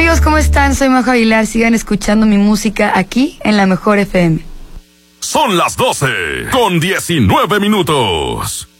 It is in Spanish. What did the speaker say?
Amigos, ¿cómo están? Soy Majo Aguilar. Sigan escuchando mi música aquí en La Mejor FM. Son las 12:19.